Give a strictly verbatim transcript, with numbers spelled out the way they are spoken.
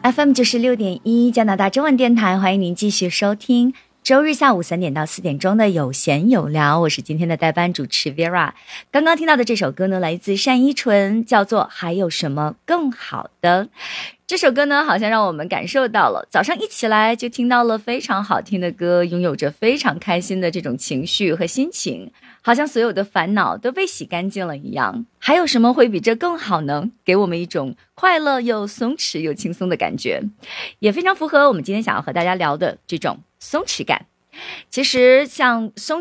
F M 九十六点一加拿大中文电台，欢迎您继续收听周日下午三点到四点钟的有闲有聊，我是今天的代班主持 Vera。 刚刚听到的这首歌呢，来自单依纯，叫做还有什么更好的。这首歌呢，好像让我们感受到了早上一起来就听到了非常好听的歌，拥有着非常开心的这种情绪和心情，好像所有的烦恼都被洗干净了一样。还有什么会比这更好呢？给我们一种快乐又松弛又轻松的感觉，也非常符合我们今天想要和大家聊的这种松弛感。其实像松